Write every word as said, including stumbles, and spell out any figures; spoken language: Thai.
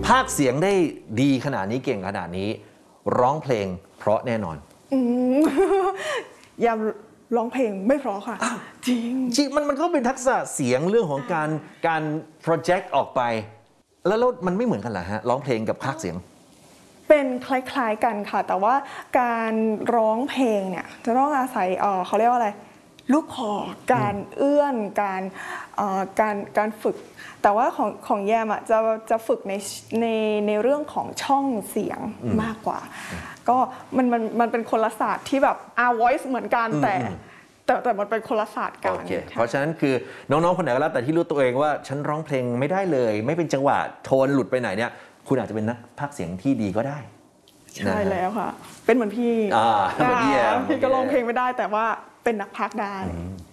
ภาคเสียงได้ดีขนาดนี้เก่งขนาดนี้ร้องเพลงเพราะแน่นอนอืมยามร้องเพลงไม่เพราะค่ะจริงจริงมันมันก็เป็นทักษะเสียงเรื่องของการการโปรเจกต์ออกไปแล้วแล้วมันไม่เหมือนกันเหรอฮะร้องเพลงกับภาคเสียงเป็นคล้ายๆกันค่ะแต่ว่าการร้องเพลงเนี่ยจะต้องอาศัยเอ่อเขาเรียกว่าอะไรลูกคอการเอื้อนการเอ่อการการฝึกแต่ว่าของของแยมอ่ะจะจะฝึกในในในเรื่องของช่องเสียงมากกว่าก็มันมันมันเป็นคนละศาสตร์ที่แบบอ่า voice เหมือนกันแต่แต่แต่มันเป็นคนละศาสตร์กันเพราะฉะนั้นคือน้องๆคนไหนก็แล้วแต่ที่รู้ตัวเองว่าฉันร้องเพลงไม่ได้เลยไม่เป็นจังหวะโทนหลุดไปไหนเนี่ยคุณอาจจะเป็นนักพากย์เสียงที่ดีก็ได้ใช่แล้วค่ะเป็นเหมือนพี่อ่าเหมือนพี่แอมพี่ก็ร้องเพลงไม่ได้แต่ว่าเป็นนักพากย์ได้